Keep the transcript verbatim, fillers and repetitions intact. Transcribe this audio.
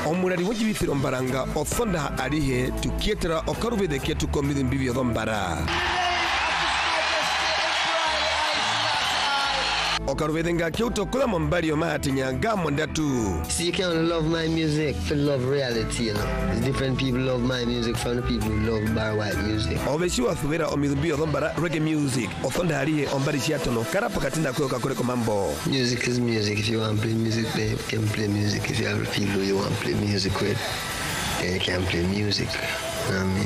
omurari w'igibifiro mbaranga ofonda arihe tukietera okarubede ketu komidi mbivyo dombara Okaruvedenga kyoto kula mombari omati nyanga mondatu. See, you can't love my music for love reality, you know. It's different people love my music from the people who love bar white music. Oveshiwa thubera omidubio dombara reggae music. Ofonda harihe ombari shiatono karapa katinda kwe kakureko mambo. Music is music. If you want to play music, play, you can play music. If you have people who you want to play music with, then you can play music. You know what I mean?